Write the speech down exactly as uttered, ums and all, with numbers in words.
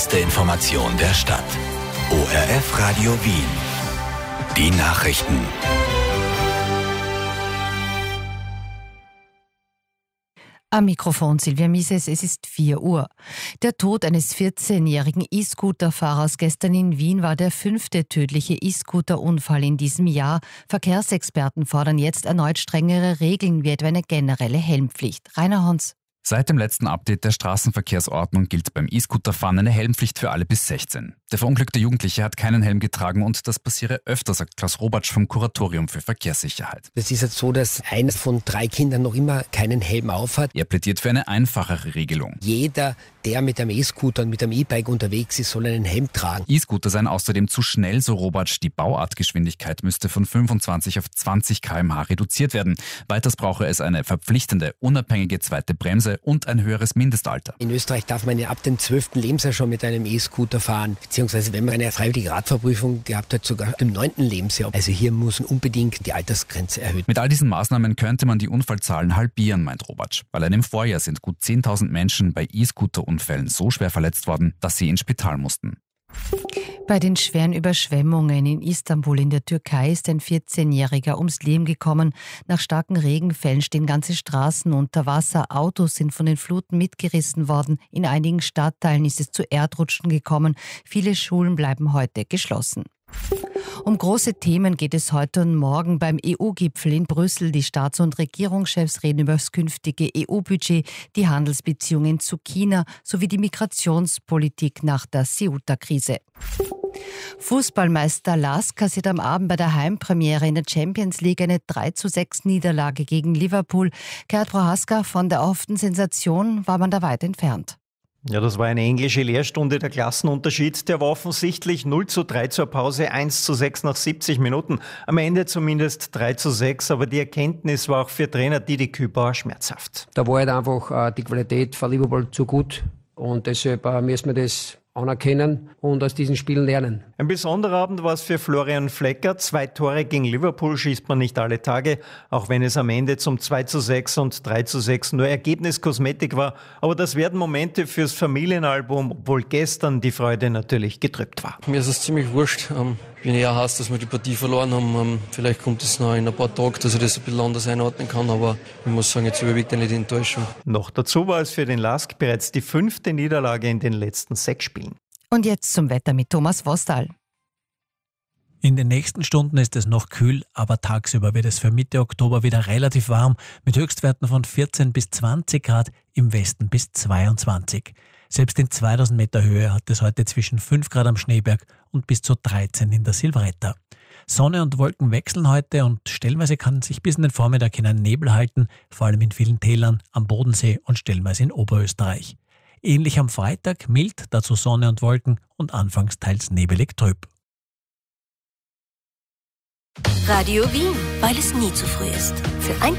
beste Information der Stadt. O R F Radio Wien. Die Nachrichten. Am Mikrofon Silvia Mises, es ist vier Uhr. Der Tod eines vierzehnjährigen E-Scooter-Fahrers gestern in Wien war der fünfte tödliche E-Scooter-Unfall in diesem Jahr. Verkehrsexperten fordern jetzt erneut strengere Regeln, wie etwa eine generelle Helmpflicht. Rainer Hons. Seit dem letzten Update der Straßenverkehrsordnung gilt beim E-Scooter-Fahren eine Helmpflicht für alle bis sechzehn. Der verunglückte Jugendliche hat keinen Helm getragen und das passiere öfter, sagt Klaus Robatsch vom Kuratorium für Verkehrssicherheit. Es ist jetzt so, dass eines von drei Kindern noch immer keinen Helm aufhat. Er plädiert für eine einfachere Regelung. Jeder, der mit einem E-Scooter und mit einem E-Bike unterwegs ist, soll einen Helm tragen. E-Scooter seien außerdem zu schnell, so Robatsch. Die Bauartgeschwindigkeit müsste von fünfundzwanzig auf zwanzig Kilometer pro Stunde reduziert werden. Weiters brauche es eine verpflichtende, unabhängige zweite Bremse und ein höheres Mindestalter. In Österreich darf man ja ab dem zwölften Lebensjahr schon mit einem E-Scooter fahren, beziehungsweise wenn man eine freiwillige Radfahrprüfung gehabt hat, sogar ab dem neunten Lebensjahr. Also hier muss unbedingt die Altersgrenze erhöht werden. Mit all diesen Maßnahmen könnte man die Unfallzahlen halbieren, meint Robatsch. Allein im Vorjahr sind gut zehntausend Menschen bei E-Scooter-Unfällen so schwer verletzt worden, dass sie ins Spital mussten. Bei den schweren Überschwemmungen in Istanbul in der Türkei ist ein vierzehnjähriger ums Leben gekommen. Nach starken Regenfällen stehen ganze Straßen unter Wasser. Autos sind von den Fluten mitgerissen worden. In einigen Stadtteilen ist es zu Erdrutschen gekommen. Viele Schulen bleiben heute geschlossen. Um große Themen geht es heute und morgen beim E U-Gipfel in Brüssel. Die Staats- und Regierungschefs reden über das künftige E U-Budget, die Handelsbeziehungen zu China sowie die Migrationspolitik nach der Ceuta-Krise. Fußballmeister Lask kassiert am Abend bei der Heimpremiere in der Champions League eine drei zu sechs Niederlage gegen Liverpool. Gerd Prohaska, von der erhofften Sensation war man da weit entfernt. Ja, das war eine englische Lehrstunde. Der Klassenunterschied, der war offensichtlich null zu drei zur Pause, eins zu sechs nach siebzig Minuten. Am Ende zumindest drei zu sechs, aber die Erkenntnis war auch für Trainer Didi Kübauer schmerzhaft. Da war halt einfach äh, die Qualität von Liverpool zu gut und deshalb äh, müssen wir das anerkennen und aus diesen Spielen lernen. Ein besonderer Abend war es für Florian Flecker. Zwei Tore gegen Liverpool schießt man nicht alle Tage, auch wenn es am Ende zum zwei zu sechs und drei zu sechs nur Ergebniskosmetik war. Aber das werden Momente fürs Familienalbum, obwohl gestern die Freude natürlich getrübt war. Mir ist es ziemlich wurscht. Ähm, wenn ich auch heiß, dass wir die Partie verloren haben, ähm, vielleicht kommt es noch in ein paar Tagen, dass ich das ein bisschen anders einordnen kann, aber ich muss sagen, jetzt überwiegt eine die Enttäuschung. Noch dazu war es für den Lask bereits die fünfte Niederlage in den letzten sechs Spielen. Und jetzt zum Wetter mit Thomas Vostal. In den nächsten Stunden ist es noch kühl, aber tagsüber wird es für Mitte Oktober wieder relativ warm, mit Höchstwerten von vierzehn bis zwanzig Grad, im Westen bis zweiundzwanzig. Selbst in zweitausend Meter Höhe hat es heute zwischen fünf Grad am Schneeberg und bis zu dreizehn in der Silvretta. Sonne und Wolken wechseln heute und stellenweise kann sich bis in den Vormittag hinein Nebel halten, vor allem in vielen Tälern, am Bodensee und stellenweise in Oberösterreich. Ähnlich am Freitag, mild, dazu Sonne und Wolken und anfangs teils nebelig trüb. Radio Wien, weil es nie zu früh ist. Für ein